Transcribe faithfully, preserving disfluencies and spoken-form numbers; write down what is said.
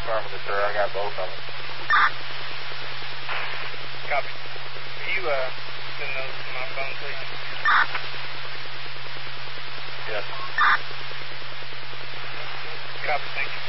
Affirmative, sir. I got both of them. Copy. Will you uh, send those to my phone, please? Yes. Copy, thank you.